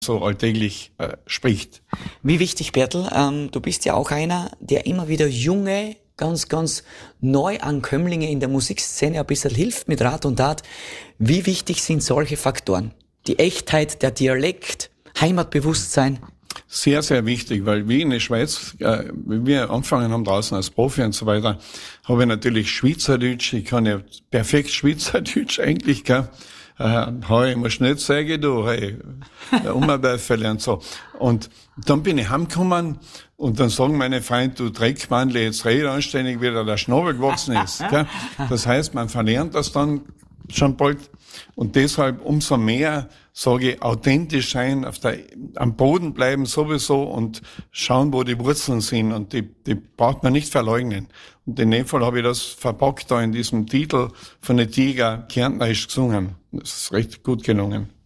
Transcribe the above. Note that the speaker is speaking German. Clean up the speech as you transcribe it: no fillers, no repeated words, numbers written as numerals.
so alltäglich spricht. Wie wichtig, Bertel, du bist ja auch einer, der immer wieder junge, ganz Neuankömmlinge in der Musikszene ein bisschen hilft mit Rat und Tat. Wie wichtig sind solche Faktoren? Die Echtheit, der Dialekt, Heimatbewusstsein? Sehr, sehr wichtig, weil wie in der Schweiz, wie wir angefangen haben draußen als Profi und so weiter, habe ich natürlich Schweizerdeutsch, ich kann ja perfekt Schweizerdeutsch eigentlich, gell. Ich muss nicht sagen, du, hey, Umweltfälle und so. Und dann bin ich heimgekommen und dann sagen meine Freunde, du Dreckmannle, jetzt red anständig, wie der Schnabel gewachsen ist. Gell? Das heißt, man verlernt das dann schon bald. Und deshalb umso mehr sage ich, authentisch sein, am Boden bleiben sowieso und schauen, wo die Wurzeln sind. Und die braucht man nicht verleugnen. Und in dem Fall habe ich das verpackt da in diesem Titel von der Tiger Kärntnerisch gesungen. Das ist recht gut gelungen.